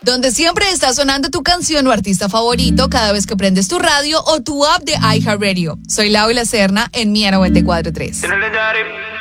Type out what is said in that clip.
donde siempre está sonando tu canción o artista favorito cada vez que prendes tu radio o tu app de iHeartRadio. Soy Lau La Serna en Mía 94.3.